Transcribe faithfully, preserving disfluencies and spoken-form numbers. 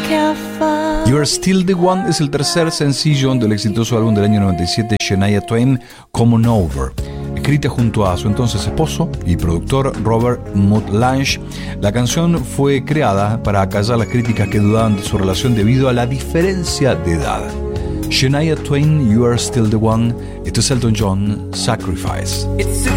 You're Still the One es el tercer sencillo del exitoso álbum del año noventa y siete Shania Twain, Come On Over. Escrita junto a su entonces esposo y productor Robert Mutt-Lange, la canción fue creada para acallar las críticas que dudaban de su relación debido a la diferencia de edad. Shania Twain, You Are Still the One. Esto es Elton John, Sacrifice. It's